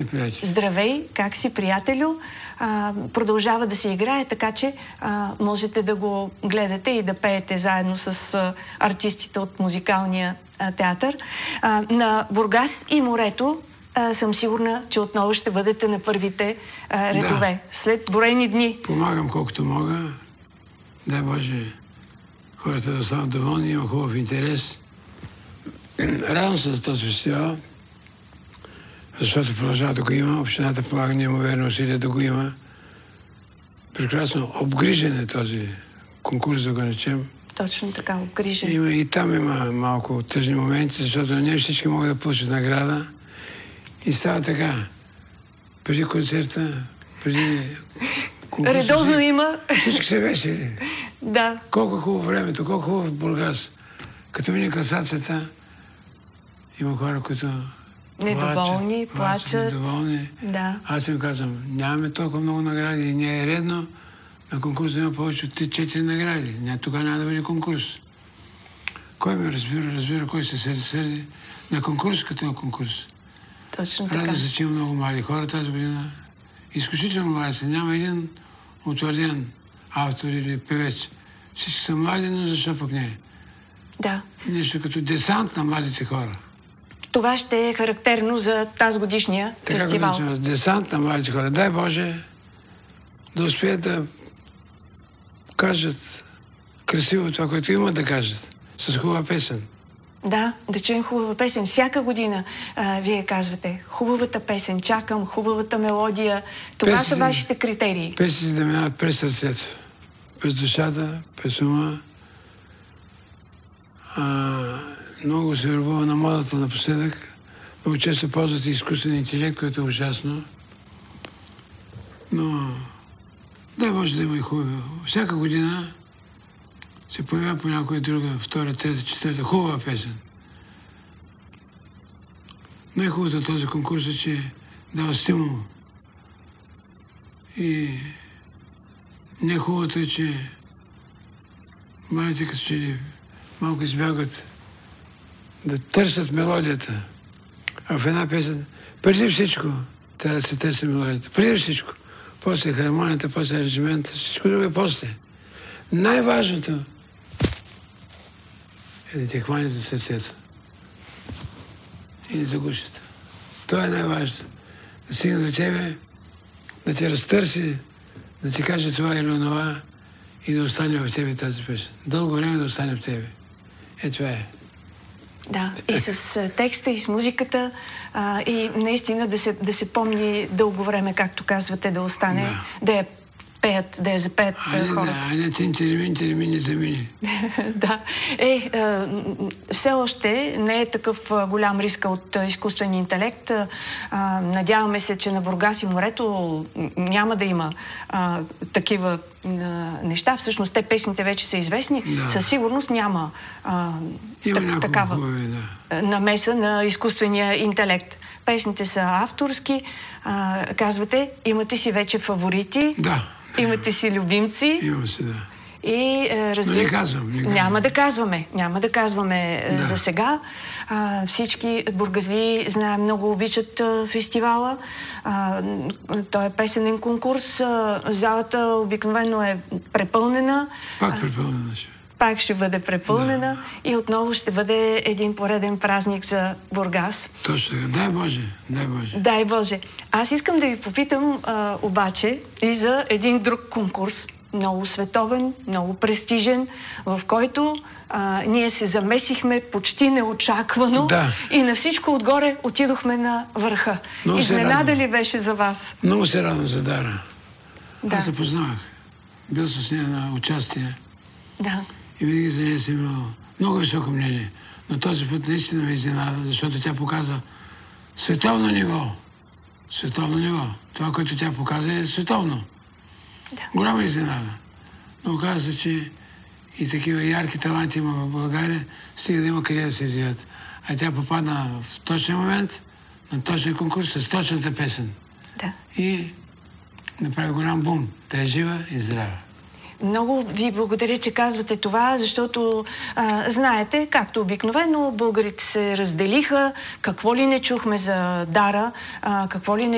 приятелю. Здравей, как си, приятелю? Продължава да се играе, така че можете да го гледате и да пеете заедно с артистите от музикалния театър. На Бургас и морето съм сигурна, че отново ще бъдете на първите редове. Да. След броени дни. Помагам колкото мога. Дай Боже, хората да останат доволни, има хубав интерес. Радвам се за този фестивал, защото продължава да го има. Общината полага неимоверно усилия да го има. Прекрасно обгрижен е този конкурс, да го речем. Точно така, обгрижен. И там има малко тъжни моменти, защото не всички могат да получат награда. И става така. Преди концерта, преди конкурса... Редовно има... Всички се весели. Да. Колко хубаво времето, колко хубаво Бургас. Като мине класацията, има хора, които недоволни, плачат. Недоволни. Да. Аз им казвам, нямаме толкова много награди и не е редно на конкурс да има повече от 3-4 награди. Тогава няма да бъде конкурс. Кой ме разбира, кой се сърди. На конкурс като на конкурс. Точно така. Радвам се, че има много млади хора тази година. Изключително млади са. Няма един утвърден автор или певец. Всички са млади, но защо пък не? Да. Нещо като десант на младите хора. Това ще е характерно за тази годишния фестивал. Така десант на младите хора. Дай Боже да успеят да кажат красиво това, което имат да кажат. С хубава песен. Да, да чуем хубава песен. Всяка година вие казвате хубавата песен, чакам хубавата мелодия. Това са вашите критерии. Песните да минават през сърцето, през душата, през ума. Много се ръбува на модата напоследък. Много често ползват и изкуствен интелект, което е ужасно. Но дай Боже да има и хубаво. Всяка година се появява по някоя друга, втора, трета, четвърта, хубава песен. Най-хубавото на този конкурс е, че дава стимул. И не-хубавото е, че младите като че ли малко избягват да търсят мелодията. А в една песен, преди всичко, трябва да се търси мелодията. Преди всичко. После хармонията, после аранжимента, всичко друго е после. Най-важното е да те хване за сърцето. И не за гушата. Това е най-важното. Да стигне до тебе, да те разтърси, да ти каже това или онова и да остане в тебе тази песен. Дълго време да остане в тебе. Това е. Да, и с текста, и с музиката, и наистина да се помни дълго време, както казвате, да остане, да я пеят, да я запеят хората. Айде, термин не замини. Да. Все още не е такъв голям риск от изкуствен интелект. Надяваме се, че на Бургас и морето няма да има такива неща. Всъщност, те песните вече са известни. Да. Със сигурност няма такава намеса на изкуствения интелект. Песните са авторски. Казвате, имате си вече фаворити. Да. Имате си любимци. Имам си, да. И разбира се, не казвам. Няма да казваме за сега. Всички бургази, знаем, много обичат фестивала. Той е песенен конкурс. Залата обикновено е препълнена. Пак препълнена ще. Пак ще бъде препълнена и отново ще бъде един пореден празник за Бургас. Точно така. Дай Боже. Дай Боже. Аз искам да ви попитам обаче и за един друг конкурс, много световен, много престижен, в който ние се замесихме почти неочаквано и на всичко отгоре отидохме на върха. Изненада ли беше за вас? Много се радвам за Дара. Да. Аз се познавах. Бил с нея на участие. Да. И винаги за нея съм имал много високо мнение. Но този път наистина ме изненада, защото тя показа световно ниво. Световно ниво. Това, което тя показа, е световно. Да. Голяма изненада. Но оказа се, че и такива ярки таланти има в България, стига да има къде да се изявят. А тя попадна в точния момент, на точния конкурс, с точната песен. Да. И направи голям бум. Тя е жива и здрава. Много ви благодаря, че казвате това, защото знаете, както обикновено, българите се разделиха. Какво ли не чухме за Дара, какво ли не